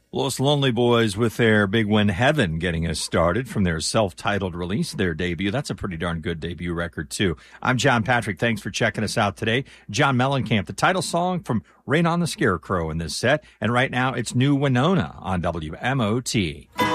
Los Lonely Boys with their big win Heaven getting us started from their self-titled release, their debut. That's a pretty darn good debut record, too. I'm John Patrick. Thanks for checking us out today. John Mellencamp, the title song from Rain on the Scarecrow in this set. And right now, it's New Winona on WMOT.